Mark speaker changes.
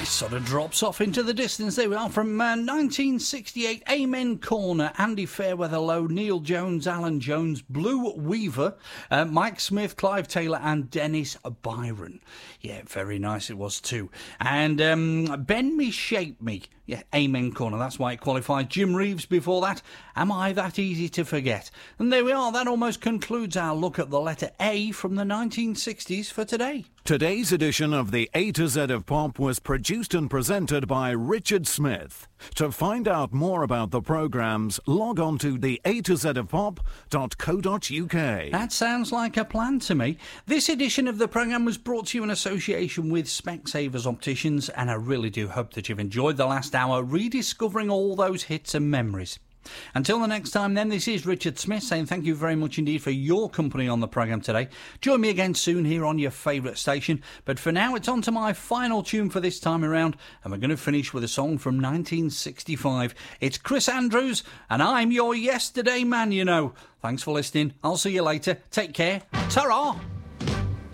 Speaker 1: It sort of drops off into the distance. There we are from 1968. Amen Corner, Andy Fairweather Low, Neil Jones, Alan Jones, Blue Weaver, Mike Smith, Clive Taylor and Dennis Byron. Yeah, very nice it was too. And Bend Me, Shape Me. Yeah, Amen Corner, that's why it qualified. Jim Reeves before that, Am I That Easy to Forget? And there we are, that almost concludes our look at the letter A from the 1960s for today.
Speaker 2: Today's edition of the A to Z of Pop was produced and presented by Richard Smith. To find out more about the programmes, log on to the A to Z of Pop.co.uk.
Speaker 1: That sounds like a plan to me. This edition of the programme was brought to you in association with Specsavers Opticians, and I really do hope that you've enjoyed the last hour rediscovering all those hits and memories. Until the next time then, this is Richard Smith saying thank you very much indeed for your company on the programme today. Join me again soon here on your favourite station, but for now it's on to my final tune for this time around, and we're going to finish with a song from 1965. It's Chris Andrews and I'm Your Yesterday Man, you know. Thanks for listening. I'll see you later. Take care. Ta-ra!